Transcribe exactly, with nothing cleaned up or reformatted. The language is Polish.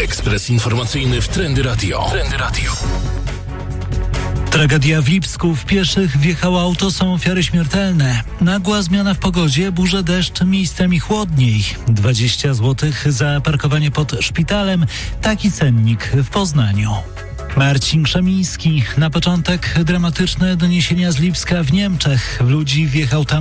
Ekspres informacyjny w Trendy Radio. Trendy Radio. Tragedia w Lipsku. W pieszych wjechało auto, są ofiary śmiertelne. Nagła zmiana w pogodzie, burze, deszcz, miejscami chłodniej. dwadzieścia złotych za parkowanie pod szpitalem. Taki cennik w Poznaniu. Marcin Krzemiński. Na początek dramatyczne doniesienia z Lipska w Niemczech. Ludzi wjechał tam